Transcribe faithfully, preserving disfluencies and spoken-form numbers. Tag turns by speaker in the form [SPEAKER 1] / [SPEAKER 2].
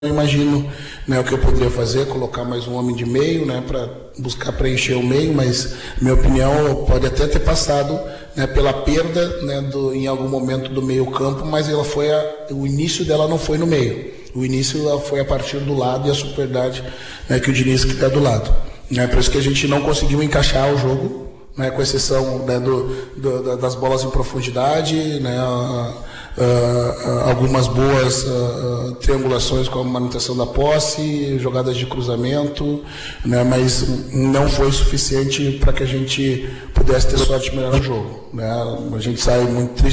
[SPEAKER 1] Eu imagino, né, o que eu poderia fazer, colocar mais um homem de meio, né, para buscar preencher o meio, mas minha opinião pode até ter passado, né, pela perda, né, do, em algum momento do meio campo, mas ela foi a, o início dela não foi no meio, o início ela foi a partir do lado e a superioridade, né, que o Diniz que está do lado. É por isso que a gente não conseguiu encaixar o jogo, né, com exceção, né, do, do, das bolas em profundidade, né, a, Uh, algumas boas uh, triangulações com a manutenção da posse, jogadas de cruzamento, né, mas não foi suficiente para que a gente pudesse ter sorte melhor no jogo, né. A gente sai muito triste